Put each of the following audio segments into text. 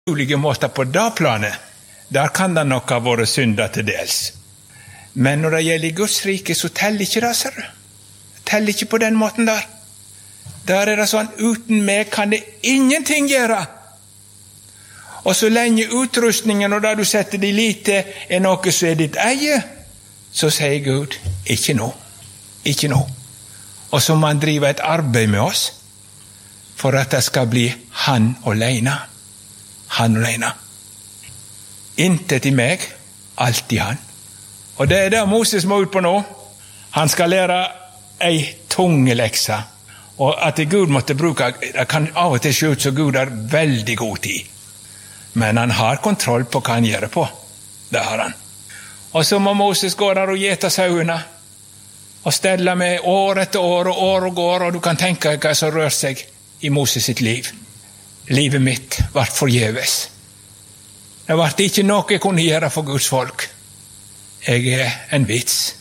ulike måter på det planet. Der kan det nok ha vært synder til dels. Men når det gjelder Guds rike, så teller ikke det, ser du. Teller ikke på den måten der. Der det sånn, uten meg kan det ingenting gjøre. Og så lenge utrustningen og det du setter de lite noe som ditt eie, så sier Gud, ikke nå. Ikke nå. Og så må han drive et arbeid med oss, for at det skal bli han alene. Han alene. Intet i meg, alt i han. Og det det Moses må ut på nå. Han skal lære ei tunge lekse. Og at Gud måtte bruke, det kan av og til se ut så Gud har veldig god tid. Men han har kontroll på hva han gjør på. Det har han. Og så må Moses gå der og gjete sauene. Og stelle med år etter år og år og går, og du kan tenke hva som rør seg i Moses sitt liv. Livet mitt var forgjeves. Det var ikke noe jeg kunne gjøre for Guds folk. Jeg en vits.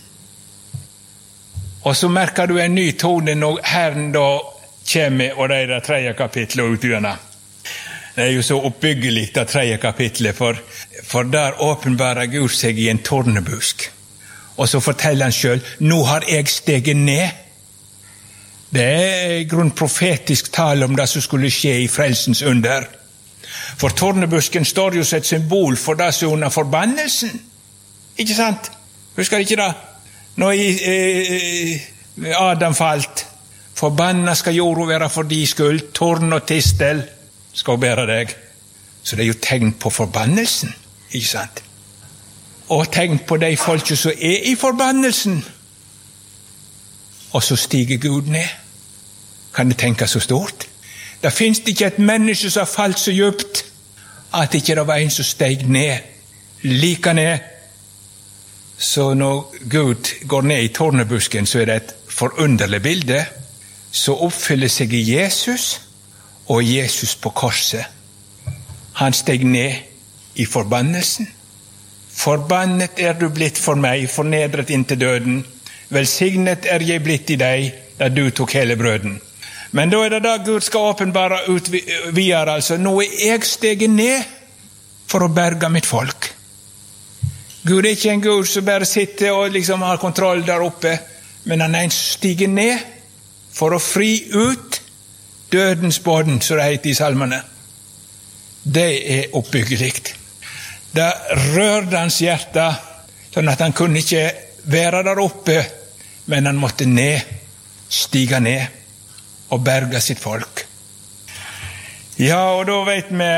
Og så merker du en ny tone når Herren da kommer, og det det 3. kapitlet ut gjennom. Det jo så oppbyggelig, det 3. kapitlet, for der åpenbarer Gud seg i en tornebusk. Og så forteller han selv, nå har jeg steget ned. Det i grunn profetisk tale om det som skulle skje i frelsens under. For tornebusken står jo som et symbol for det som under forbannelsen. Ikke sant? Husker ikke det? Når Adam falt, forbanna skal jorda være for de skyld, torn og tistel skal bære deg. Så det jo tegn på forbannelsen, ikke sant? Og tegn på de folket som i forbannelsen. Og så stiger Gud ned. Kan du tenke så stort? Det finnes ikke et menneske som har falt så djupt, at ikke det var en som steg ned, like ned. Så når Gud går ned i tornebusken, så det et forunderlig bilde, så oppfyller seg i Jesus, og Jesus på korset. Han steg ned i forbannelsen. Forbannet du blitt for meg, fornedret inntil døden. Velsignet jeg blitt i deg, da du tok hele brøden. Men da det da Gud skal åpenbare ut videre, altså. Nå jeg steget ned for å berge mitt folk. Gud ikke en Gud som bare sitter og liksom har kontroll der oppe, men han en stiger ned for å fri ut dødens båden, som det heter i salmene. Det oppbyggelig. Det rørte hans hjerte, sånn at han kunne ikke være der oppe, men han måtte ned, stige ned og berge sitt folk. Ja, og da vet vi,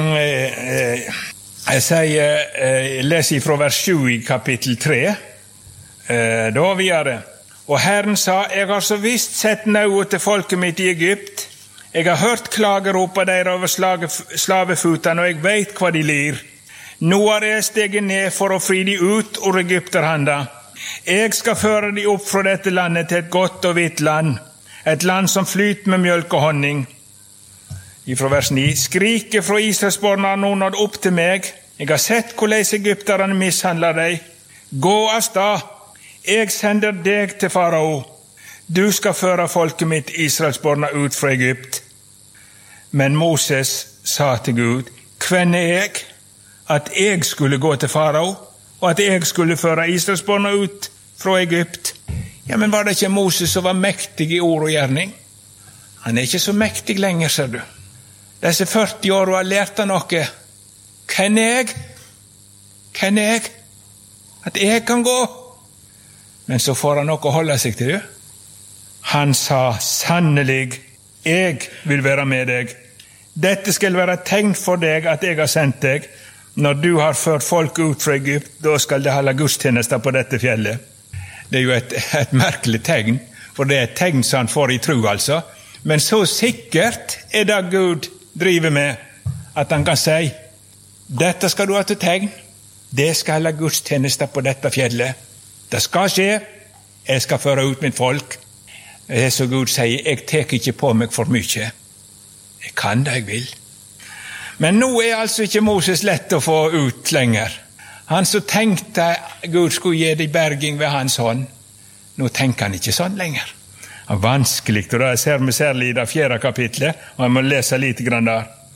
jeg leser fra vers 7 i kapittel 3, da videre. Og Herren sa, jeg har så visst sett nøye til folket mitt i Egypt. Jeg har hørt klagerop av dere over slavefutene, og jeg vet hva de lir. Nå har jeg steget ned for å fri de ut ur Egypterhanda. Jeg skal føre de opp fra dette landet til et godt og hvitt land, et land som flyter med mjølk og honning. Ifra vers 9. Skrike fra Israelsborna nå nådd opp til meg. Jeg har sett hvordan egypterne mishandler deg. Gå av sted. Jeg sender deg til farao. Du skal føre folket mitt Israelsborna ut fra Egypt. Men Moses sa til Gud, hvem jeg? At jeg skulle gå til farao, og at jeg skulle føre Israelsborna ut fra Egypt. Ja, men var det ikke Moses som var mektig i ord og gjerning? Han ikke så mektig lenger, ser du. Disse 40 år har lært han noe. Hvem jeg? Hvem jeg? At jeg kan gå? Men så får han noe å holde seg til, du. Han sa, sannelig, jeg vil være med deg. Dette skal være et tegn for deg at jeg har sendt deg. Når du har ført folk ut fra Egypt, da skal det holde gudstjenester på dette fjellet. Det jo et merkelig tegn, for det et tegn som han får i tro, altså. Men så sikkert det Gud driver med, at han kan si, dette skal du ha til tegn. Det skal holde gudstjenester på dette fjellet. Det skal skje. Jeg skal føre ut mitt folk. Det så Gud sier, jeg tek ikke på meg for mye. Jeg kan det jeg vil. Men nå altså ikke Moses lett å få ut lenger. Han som tenkte Gud skulle gi det berging ved hans hånd, nå tenker han ikke sånn lenger. Det vanskelig, og det ser vi særlig i det 4. kapitlet, og jeg må lese litt grann der.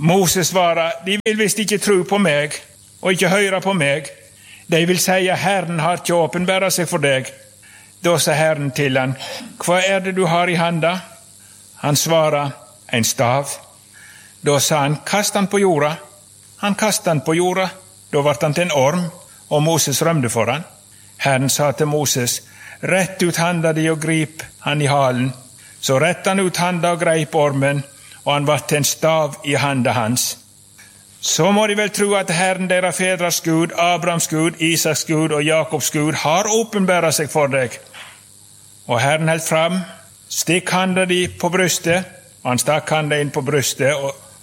Moses svarer, de vil visst ikke tro på meg, og ikke høre på meg. De vil si, Herren har ikke åpenbæret seg for deg. Da sa Herren til han, hva det du har i handa? Han svarer, en stav. Da sa han, kast han på jorda. Han kastet han på jorda. Da ble han til en orm, og Moses rømte for han. Herren sa til Moses, rett ut handa di og grip han i halen. Så rett han ut handa og greip ormen, og han ble til en stav i handa hans. Så må de vel tro at Herren deres fedres Gud, Abrahams Gud, Isaks Gud og Jakobs Gud har åpenbæret seg for deg. Og Herren helt fram, stikk handa di på brystet, og han stakk handa inn på brystet,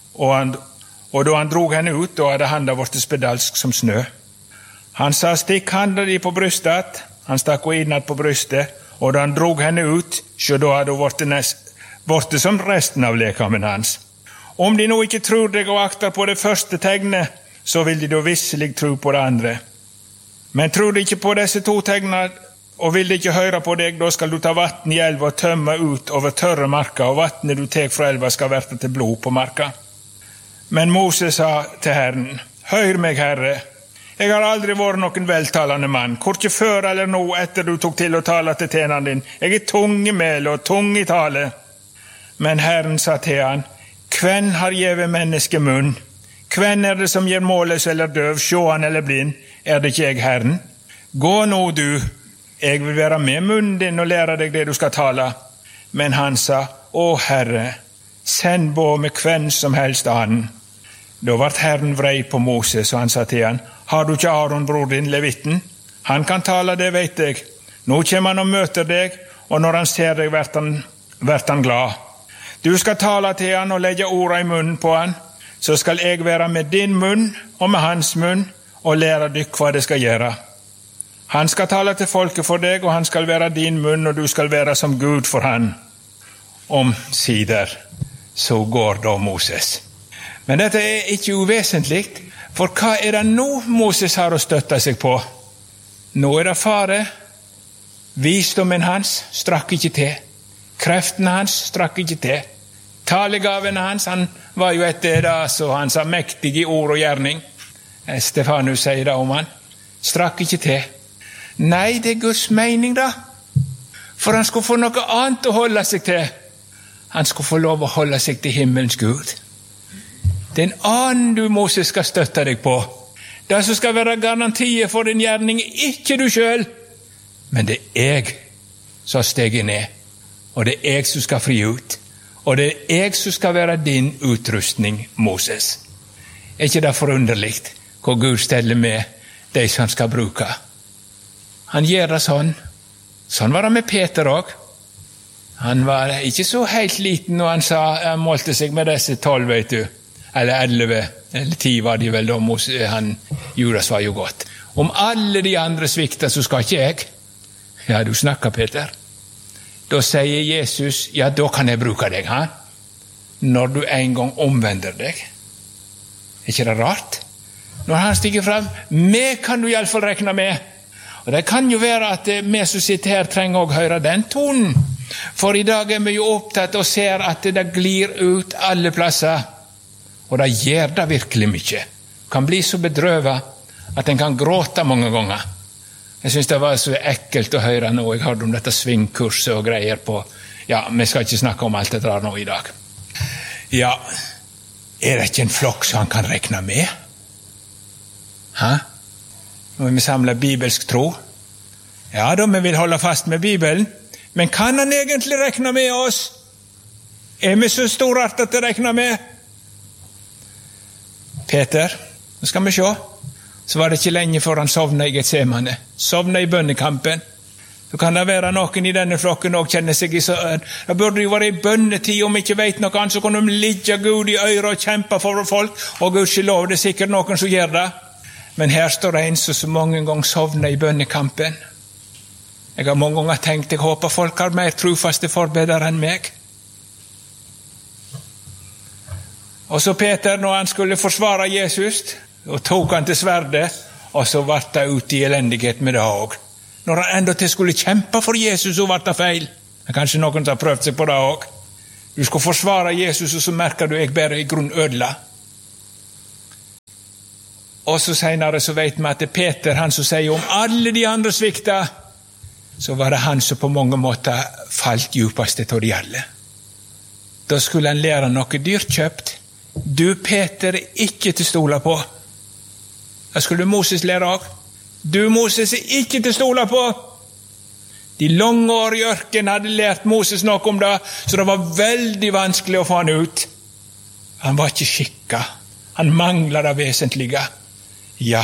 og da han drog henne ut, da hadde handa vært spedalsk som snø. Han sa, stikk handa di på brystet, han stakk henne innad på brystet, og da han drog henne ut, så da hadde hun vært som resten av lekamen hans. Om de nå ikke tror deg og akter på det første tegnet, så vil de da visselig tro på det andre. Men tror de ikke på disse to tegnene, og vil de ikke høre på deg, da skal du ta vatten i elva og tømme ut over tørre marka, og vattnet du tek fra elva skal verte til blod på marka. Men Moses sa til Herren, hør meg, Herre, jeg har aldri vært noen veltalende mann, korkje før eller nå etter du tok til å tale til tjeneren din. Jeg tung i mel og tung i tale. Men Herren sa til han, hvem har gjeve menneske munn? Hvem det som gjør målløs eller døv, sjåan eller blind? Det ikke jeg, Herren? Gå nå du, jeg vil være med munnen din og lære deg det du skal tale. Men han sa, å Herre, send på med hvem som helst annen. Da ble Herren vrei på Moses, og han sa til han, har du ikke Aaron, bror din, levitten? Han kan tale, det vet jeg. Nå kommer han og møter deg, og når han ser deg, vert han glad. Du skal tale til han og legge orda i munnen på han, så skal jeg være med din munn og med hans munn, og lære dykk hva det skal gjøre. Han skal tale til folket for deg, og han skal være din munn, og du skal være som Gud for han. Omsider, så går da Moses. Men dette ikke uvesentlig, for hva det nå Moses har å støtte seg på? Nå det fare. Visdommen hans strakk ikke til. Kreftene hans strakk ikke til. Talegavene hans, han var jo etter det, så han sa mektig i ord og gjerning. Stefanus sier det om han. Strakk ikke til. Nei, det Guds mening da. For han skulle få noe annet å holde seg til. Han skulle få lov å holde seg til himmelens Gud. Det en annen du, Moses, skal støtte deg på. Det som skal være garantiet for din gjerning, ikke du selv. Men det jeg som steger ned. Og det jeg som skal fri ut. Og det jeg som skal være din utrustning, Moses. Ikke det forunderligt hvor Gud steller med de som han skal bruke? Han gjør det sånn. Sånn var det med Peter også. Han var ikke så helt liten når han målte seg med disse 12, vet du. Eller 11, eller 10 var de vel da. Judas var jo godt. Om alle de andre svikter, så skal ikke jeg. Ja, du snakker, Peter. Da sier Jesus, ja, da kan jeg bruke deg, ha? Når du en gang omvender deg. Er ikke det rart? Når han stiger frem, meg kan du i alle fall rekne med. Og det kan jo være at vi som sitter her trenger å høre den tonen. For i dag vi jo opptatt og ser at det glir ut alle plasser. Og det gjør det virkelig mye. Kan bli så bedrøvet at en kan gråte mange ganger. Jeg synes det var så ekkelt å høre nå. Jeg hørte om dette svingkurset og greier på. Ja, vi skal ikke snakke om alt det der nå i dag. Ja, det ikke en flokk som han kan rekne med? Hæ? Nå vi samlet bibelsk tro. Ja, da vi vil holde fast med Bibelen. Men kan han egentlig rekne med oss? Vi så storartet til å rekne med? Peter, nå skal vi se. Så var det ikke lenge før han sovnet i Getsemane. Sovnet i bønnekampen. Så kan det være noen i denne flokken og kjenne seg i søvn. Det burde jo være i bønnetid, om ikke vet noe annet, så kan de ligge Gud i øret og kjempe for folk. Og Gud skal lov, det sikkert noen som gjør det. Men her står det en som så mange ganger sovnet i bønnekampen. Jeg har mange ganger tenkt, jeg håper folk har mer trofaste forbedere enn meg. Og så Peter, når han skulle forsvare Jesus, og tok han til sverdet, og så ble det ut i elendighet med det også. Når han enda til skulle kjempe for Jesus, så ble det feil. Det er kanskje noen som har prøvd seg på det også. Du skal forsvare Jesus, og så merker du jeg bare i grunn ødela. Og så senere så vet vi at det er Peter, han som sier om alle de andre svikta, så var det han som på mange måter falt djupast til de alle. Da skulle han lære noe dyrkjøpt. Du, Peter, er ikke til stola på. Da skulle Moses lære av. Du, Moses, er ikke til stola på. De lange år i ørken hadde lært Moses noe om det, så det var veldig vanskelig å få han ut. Han var ikke skikka. Han manglet det vesentlige. Ja.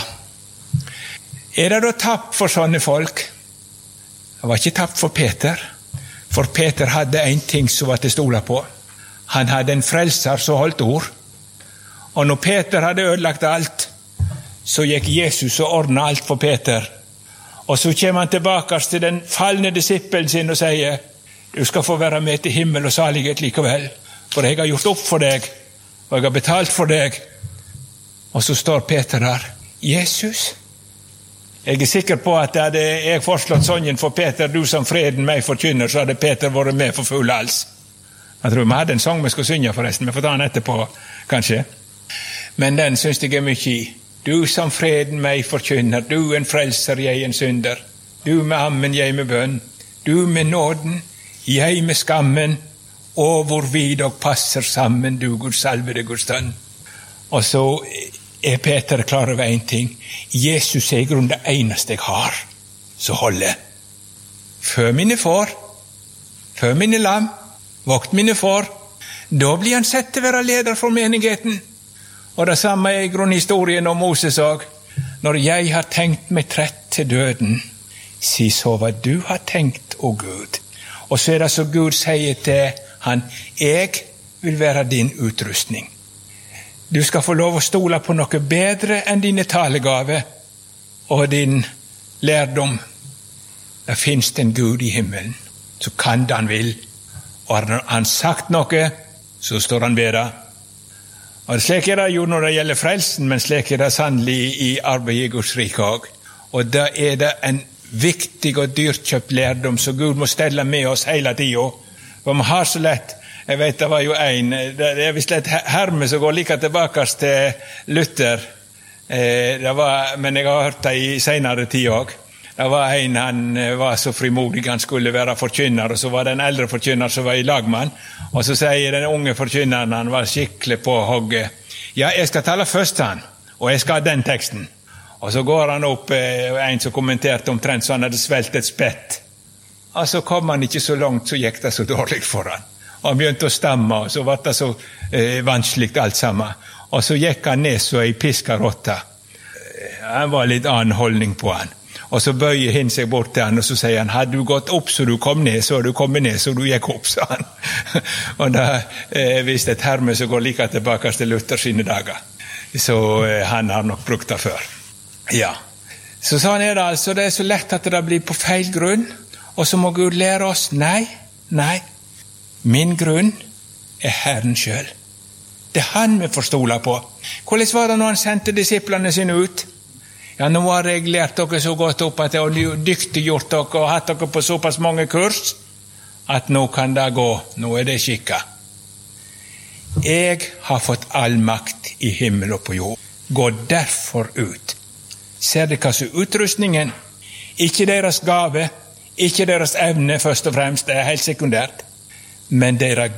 Er det da tapt for sånne folk? Det var ikke tapt for Peter. For Peter hadde en ting som var til stola på. Han hadde en frelser som holdt ord. Og når Peter hadde ødelagt alt, så gikk Jesus og ordnet alt for Peter. Og så kommer han tilbake til den falne disippelen sin og sier, du skal få være med til himmel og salighet likevel, for jeg har gjort opp for deg, og jeg har betalt for deg. Og så står Peter der, Jesus. Jeg er sikker på at hadde jeg foreslått sånn for Peter, du som freden meg forkynner, så hadde Peter vært med for full hals. Jeg tror vi hadde en sang vi skal synge forresten, vi får ta den etterpå, kanskje. Men den synes jeg er mye i. Du som freden meg forkynner, du en frelser, jeg en synder. Du med ammen, jeg med bønn. Du med nåden, jeg med skammen. Og hvor vi dog passer sammen, du Guds salvede Guds sønn. Og så er Peter klar over en ting. Jesus er i grunn det eneste jeg har, så holder. Før mine får, før mine lam, vokt mine får. Da blir han sett til å være leder for menigheten. Og det samme er i grunnhistorien om Moses også. Når jeg har tenkt meg trett til døden, si så hva du har tenkt, å Gud. Og så er det så Gud sier til han, jeg vil være din utrustning. Du skal få lov å stole på noe bedre enn dine talegave og din lærdom. Det finnes en Gud i himmelen, så kan det han vil. Og har han sagt noe, så står han ved det. Og slik er det jo når det gjelder frelsen, men slik er det sannelig i arbeidet i Guds rike også. Og da er det en viktig og dyrkjøpt lærdom, så Gud må stelle med oss hele tiden. For vi har så lett, jeg vet det var jo det er visst et herme som går like tilbake til Luther, men jeg har hørt det i senere tid også. Det var han var så frimodig, han skulle være forkynner, og så var det en eldre forkynner som var i lagmann, og så sier den unge forkynneren, han var skikkelig på hogget, ja, jeg skal tale først han, og jeg skal ha den teksten. Og så går han opp, en som kommenterte omtrent så han hadde svelt et spett. Og så kom han ikke så langt, så gikk det så dårlig for han. Og han begynte å stamme, og så var det så vanskelig alt sammen. Og så gikk han ned så i piskarotta. Han var litt annen holdning på han. Og så bøyer han seg bort til han, og så sier han, hadde du gått opp så du kom ned, så du kommet ned så du gikk opp, sa han. Og da visste et herme som går like tilbake til Luther sine dager. Så han har nok brukt det før. Ja. Så sånn er det altså, det er så lett at det blir på feil grunn, og så må Gud lære oss, nei, min grunn er Herren selv. Det er han vi får stole på. Hvordan var det når han sendte disiplene sine ut? Ja, nå har jeg lært dere så godt opp at jeg har dyktiggjort dere og hatt dere på såpass mange kurs, at nå kan det gå, nå er det skikket. Jeg har fått all makt i himmel og på jord. Gå derfor ut. Ser dere hva som utrustningen? Ikke deres gave, ikke deres evne først og fremst, det er helt sekundært. Men deres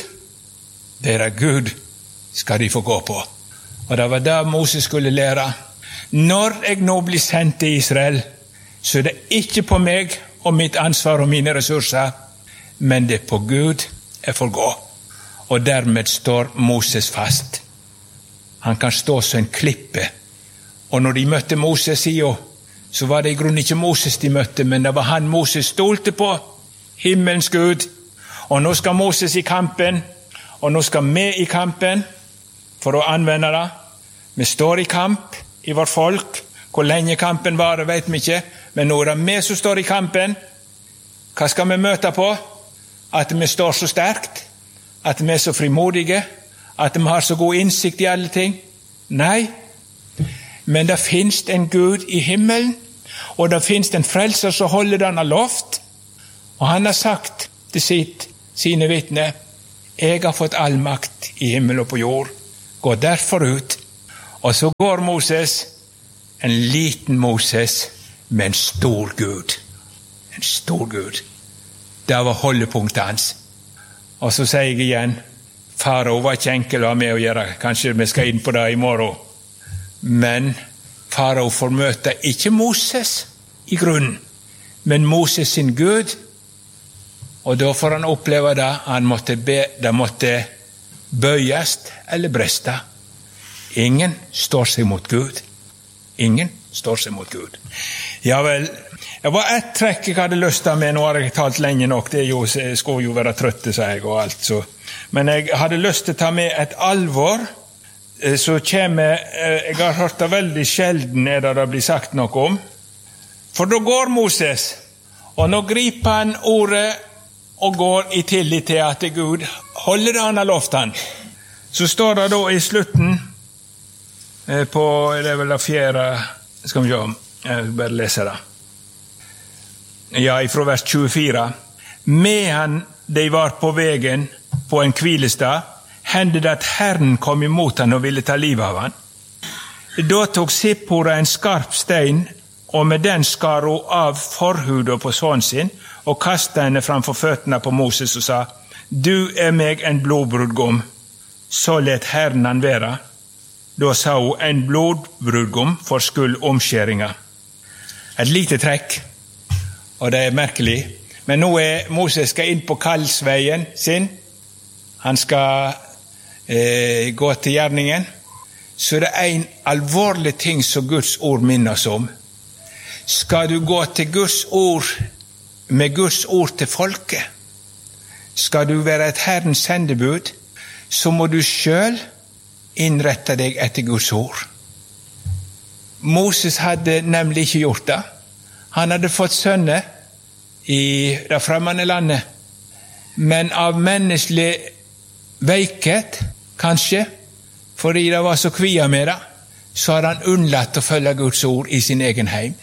Gud skal de få gå på. Og det var det Moses skulle lære. Når jeg nå blir sendt til Israel, så er det ikke på meg og mitt ansvar og mine ressurser, men det er på Gud jeg får gå. Og dermed står Moses fast. Han kan stå som en klippe. Og når de møtte Moses så var det i grunnen ikke Moses de møtte, men det var han Moses stolte på, himmelens Gud. Og nå skal Moses i kampen, og nå skal vi i kampen, for å anvende det. Vi står i kamp i vårt folk. Hvor lenge kampen varer vet vi ikke, men nå er det vi som står i kampen. Hva skal vi møte på? At vi står så sterkt, at vi er så frimodige, at vi har så god innsikt i alle ting? Nei, men det finnes en Gud i himmelen, og det finnes en frelser som holder det han har lovt, og han har sagt til sine vitner, jeg har fått all makt i himmel og på jord, gå derfor ut. Og så går Moses, en liten Moses, med en stor Gud. En stor Gud. Det var holdepunktet hans. Og så sier jeg igjen, farao var ikke enkel å ha med å gjøre. Kanskje vi skal inn på det i morgen. Men farao får møte ikke Moses i grunnen, men Moses sin Gud. Og da får han oppleve det. Han måtte be, det måtte bøyes eller breste. Ingen står seg mot Gud. Ingen står seg mot Gud. Ja vel, det var ett trekk jeg hadde lyst til med. Nå har jeg talt lenge nok, det skulle jo være trøtte, sier jeg, og alt så. Men jeg hadde lyst til å ta med et alvor, så kommer, jeg har hørt det veldig sjelden det blir sagt noe om. For da går Moses, og nå griper han ordet og går i tillit til at Gud holder det han har lovt han. Så står det da i slutten, på, det er vel det 4, skal vi se, jeg bare lese det. Ja, fra vers 24. Medan de var på veien på en hvilestad, hendte det at Herren kom imot han og ville ta livet av han. Da tok Sippora en skarp stein, og med den skar hun av forhudet på sønnen sin, og kastet henne framfor føttene på Moses og sa, «Du er meg en blodbrudgom, så let Herren han være.» Da sa hun, «En blodbrudgom for skyld omskjæringa.» Et lite trekk, og det er merkelig. Men nå Moses skal inn på kallsveien sin. Han skal gå til gjerningen. Så det er en alvorlig ting som Guds ord minnes om. Skal du gå til Guds ord, med Guds ord til folket, skal du være et Herrens sendebud, så må du selv innrette deg etter Guds ord. Moses hadde nemlig ikke gjort det. Han hadde fått sønner i det fremmede landet, men av menneskelig veikhet, kanskje, fordi det var så kvia med det, så hadde han unnlatt å følge Guds ord i sin egen heim.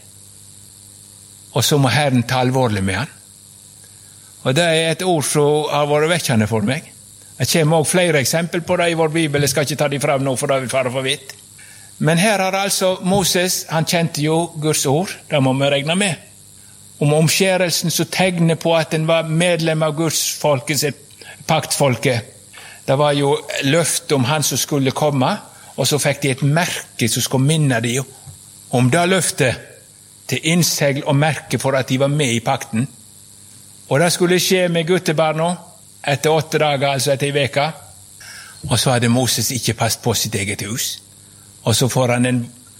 Og så må Herren ta alvorlig med han. Og det er et ord som har vært vekkende for meg. Det kommer også flere eksempel på det i vår Bibel. Jeg skal ikke ta de frem nå, for det vil fare for vidt. Men her har altså Moses, han kjente jo Guds ord, det må vi regne med. Om omskjærelsen så tegner på at han var medlem av Guds folket, paktfolket. Det var jo løfte om han som skulle komme, og så fikk de et merke som skulle minne de om det løftet, til innsegl og merke for at de var med i pakten. Og det skulle skje med guttebarna, etter 8 dager, altså etter en veka. Og så hadde Moses ikke passet på sitt eget hus. Og så får han en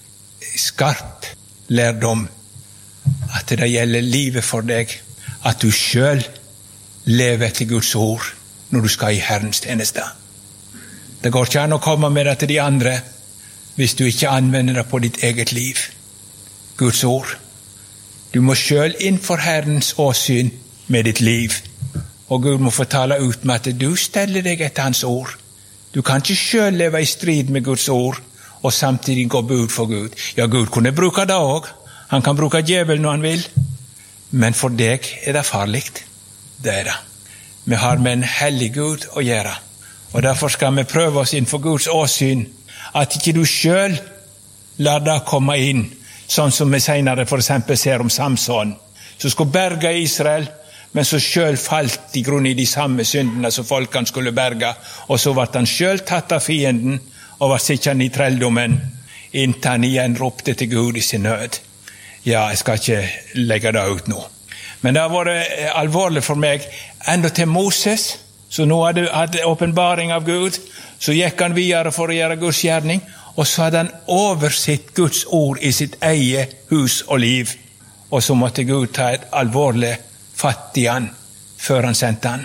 skarp lærdom at det gjelder livet for deg, at du selv lever etter Guds ord når du skal i Herrens tjeneste. Det går ikke an å komme med det til de andre hvis du ikke anvender det på ditt eget liv. Guds ord. Du må selv innfor Herrens åsyn med ditt liv. Og Gud må fortale ut med at du steller deg etter hans ord. Du kan ikke selv leve i strid med Guds ord, og samtidig gå bud for Gud. Ja, Gud kunne bruke det også. Han kan bruke djevelen når han vil. Men for deg er det farligt. Det er det. Vi har med en hellig Gud å gjøre. Og derfor skal vi prøve oss innenfor Guds åsyn, at ikke du selv lar det komme inn, sånn som vi senere for eksempel ser om Samson, som skulle berge Israel, men så selv falt i grunn i de samme syndene som folkene skulle berge, og så ble han selv tatt av fienden, og var sikkert i trelldommen, inntil han igjen ropte til Gud i sin nød. Ja, jeg skal ikke legge det ut nå. Men det har vært alvorlig for meg, enda til Moses, så nå hadde åpenbaring av Gud, så gikk han videre for å gjøre Guds gjerning, og så hadde han oversitt Guds ord i sitt eget hus og liv, og så måtte Gud ta et alvorlig fatt i han, før han sendte han.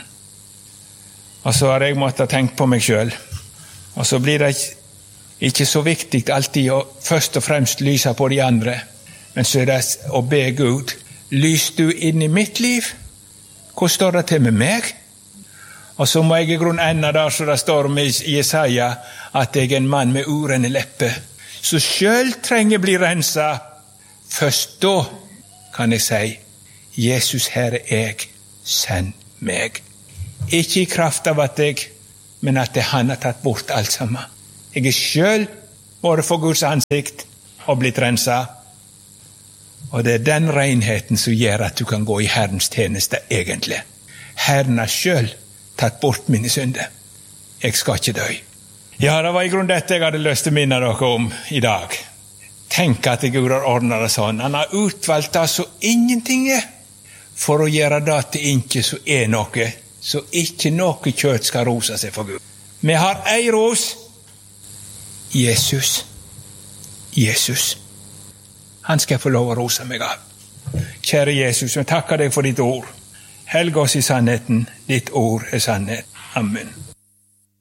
Og så har jeg måttet tenke på meg selv, og så blir det ikke så viktig alltid å først og fremst lyse på de andre, men så er det å be Gud, lys du inn i mitt liv? Hvor står det til med meg? Og så må jeg i grunn enda der, så det står om Jesaja, at jeg er en mann med urene lepper. Så selv trenger bli renset. Først da kan jeg si, Jesus, Herre, jeg, send meg. Ikke i kraft av at jeg, men at det han har tatt bort alt sammen. Jeg er selv vært for Guds ansikt og blitt renset. Og det er den renheten som gjør at du kan gå i Herrens tjeneste egentlig. Herren har selv tatt bort mine synder. Jeg skal ikke dø. Ja, det var i grunn dette jeg hadde lyst til å minne dere om i dag. Tenk at Gud har ordnet det sånn. Han har utvalgt det så ingenting er, for å gjøre det til ikke så er noe, så ikke noe kjøtt skal rose seg for Gud. Vi har ei ros. Jesus. Jesus. Han skal få lov å rose meg av. Kjære Jesus, jeg takker deg for ditt ord. Helg oss i sannheten. Ditt ord er sannhet. Amen.